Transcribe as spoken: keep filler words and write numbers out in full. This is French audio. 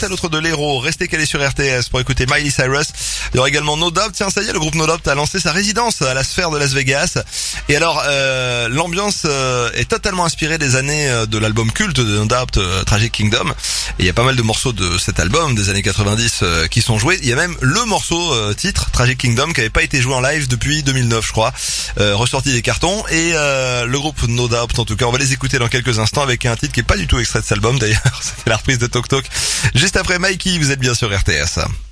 tel autre de l'héros. Restez calés sur R T S pour écouter Miley Cyrus. Il y aura également No Doubt. Tiens, ça y est, le groupe No Doubt a lancé sa résidence à la Sphère de Las Vegas. Et alors, euh, l'ambiance euh, est totalement inspirée des années euh, de l'album culte de No Doubt, euh, Tragic Kingdom. Et il y a pas mal de morceaux de cet album des années quatre-vingt-dix euh, qui sont joués. Il y a même le morceau euh, titre Tragic Kingdom qui avait pas été joué en live depuis deux mille neuf, je crois, euh, ressorti des cartons. Et euh, le groupe No Doubt, en tout cas, on va les écouter dans quelques instants avec un titre qui est pas du tout extrait de cet album d'ailleurs. C'était la reprise de Tok Tok. Juste après Mikey, vous êtes bien sur R T S.